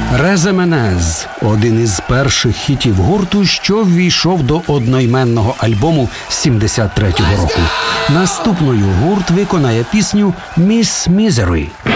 Реза Менез – один із перших хітів гурту, що ввійшов до одноіменного альбому 73-го року. Наступною гурт виконає пісню «Miss Misery».